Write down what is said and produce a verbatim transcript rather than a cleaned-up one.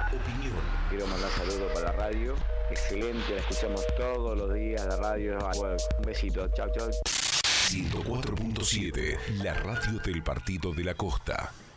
opinión. Quiero mandar saludos para la radio. Excelente, la escuchamos todos los días, la radio. Un besito, chau, chau. ciento cuatro punto siete, la radio del Partido de la Costa.